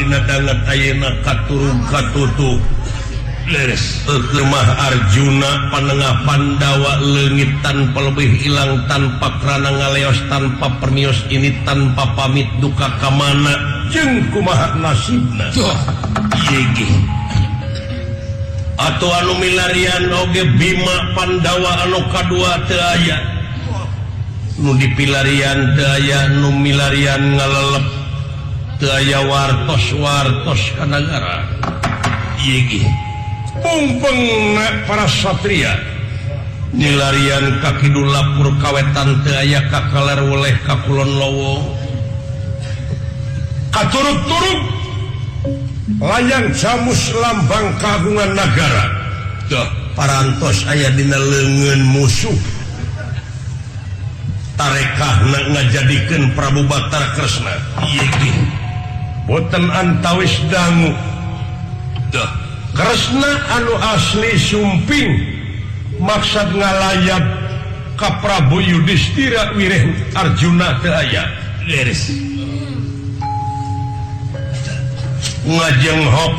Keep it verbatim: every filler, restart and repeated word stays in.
dina dangat ayeuna katurung katutu leres lemah Arjuna panengah Pandawa leungit tanpa lebih hilang tanpa krana ngaleos tanpa permios ini tanpa pamit duka kamana jeung kumaha nasibna ieu ge atau anu milarian oge Bima Pandawa anu kadua teu aya nu dipilarian teu aya nu milarian ngalelep teu aya wartos-wartos ka nagara ieu ge pungpengna para satria nilarian ka kidul lapur kawetan teu aya ka kaler weleh ka kulon lowo katurut-turut layang jamus lambang kagungan nagara dah parantos aya dina leungeun musuh tarekahna ngajadikeun Prabu Batar Kresna ieu ge boten antawis dangu dah Kresna anu asli sumping maksud ngalayap ka Prabu Yudhistira wireh Arjuna teu aya leres ngajeng hok